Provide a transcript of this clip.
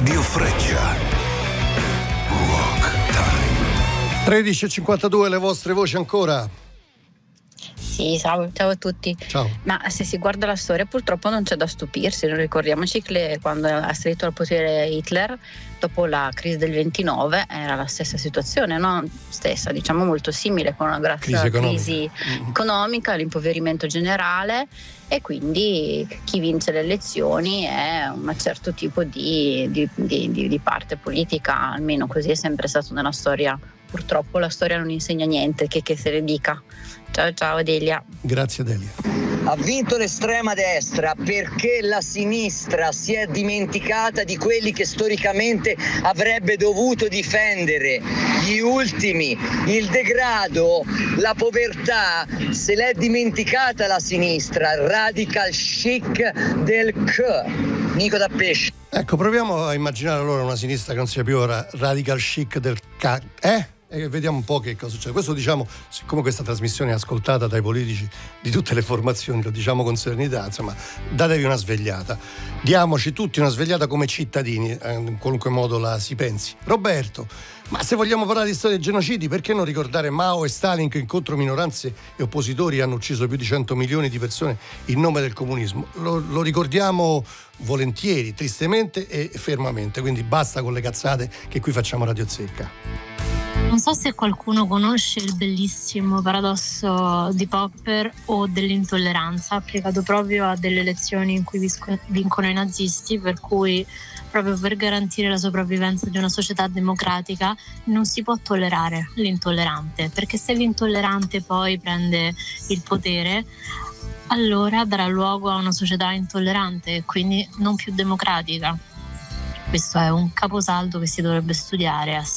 Radio Freccia. Rock Time. 13:52, le vostre voci ancora. Sì, ciao a tutti. Ciao. Ma se si guarda la storia, purtroppo non c'è da stupirsi. Ricordiamoci che quando ha salito al potere Hitler, dopo la crisi del 29, era la stessa situazione, no? Stessa, diciamo molto simile, con una grossa crisi economica, l'impoverimento generale, e quindi chi vince le elezioni è un certo tipo di parte politica, almeno così è sempre stato nella storia. Purtroppo la storia non insegna niente, che se ne dica. Ciao Delia. Grazie Delia. Ha vinto l'estrema destra perché la sinistra si è dimenticata di quelli che storicamente avrebbe dovuto difendere, gli ultimi, il degrado, la povertà. Se l'è dimenticata la sinistra, radical chic del Nico da pesce. Ecco, proviamo a immaginare allora una sinistra che non sia più radical chic del E vediamo un po' che cosa succede. Questo, diciamo, siccome questa trasmissione è ascoltata dai politici di tutte le formazioni, lo diciamo con serenità, insomma, datevi una svegliata. Diamoci tutti una svegliata come cittadini, in qualunque modo la si pensi. Roberto, ma se vogliamo parlare di storia dei genocidi, perché non ricordare Mao e Stalin che contro minoranze e oppositori hanno ucciso più di 100 milioni di persone in nome del comunismo? Lo ricordiamo volentieri, tristemente e fermamente, quindi basta con le cazzate che qui facciamo Radio Zecca. Non so se qualcuno conosce il bellissimo paradosso di Popper o dell'intolleranza, applicato proprio a delle elezioni in cui vincono i nazisti, per cui proprio per garantire la sopravvivenza di una società democratica non si può tollerare l'intollerante, perché se l'intollerante poi prende il potere, allora darà luogo a una società intollerante e quindi non più democratica. Questo è un caposaldo che si dovrebbe studiare